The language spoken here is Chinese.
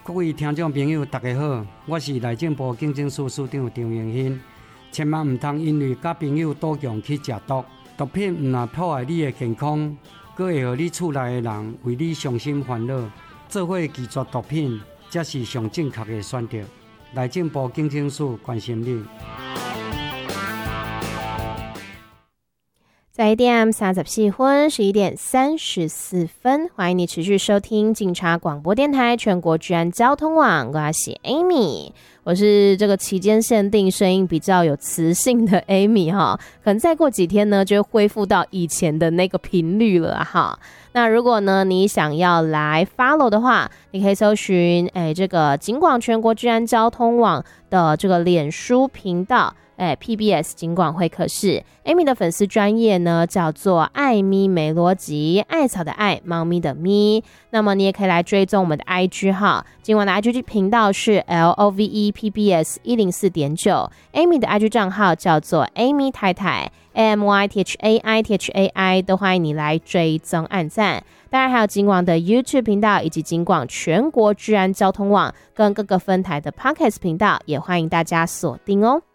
各位听众朋友大家好，我是内政部警政署署长张荣兴。千万唔通因为甲朋友赌强去食毒，毒品唔但破坏你的健康，佫会互你厝内的人为你伤心烦恼。做伙拒绝毒品，才是上正确的选择。内政部警政署关心你。 在 AM 34分11点34分，欢迎你持续收听警察广播电台全国治安交通网，我是 Amy， 我是这个期间限定声音比较有磁性的 Amy 哈，可能再过几天呢就会恢复到以前的那个频率了哈。那如果呢你想要来 follow 的话，你可以搜寻这个警广全国治安交通网的这个脸书频道。PBS 警广会客室 Amy 的粉丝专页呢叫做艾咪没逻辑，艾草的艾，猫咪的咪。那么你也可以来追踪我们的 IG 号，今晚的 IG 频道是 LOVE PBS104.9， Amy 的 IG 账号叫做 Amy 太太 AMYTHAI， 都欢迎你来追踪按赞。当然还有警广的 YouTube 频道，以及警广全国治安交通网跟各个分台的 Podcast 频道，也欢迎大家锁定哦。